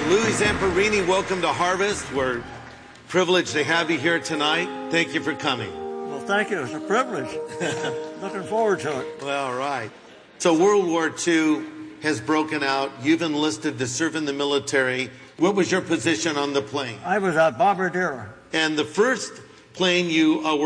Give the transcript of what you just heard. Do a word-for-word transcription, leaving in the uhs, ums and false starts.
Louis Zamperini, welcome to Harvest. We're privileged to have you here tonight. Thank you for coming. Well, thank you. It's a privilege. Looking forward to it. Well, all right. So World War Two has broken out. You've enlisted to serve in the military. What was your position on the plane? I was a bombardier. And the first plane you uh, were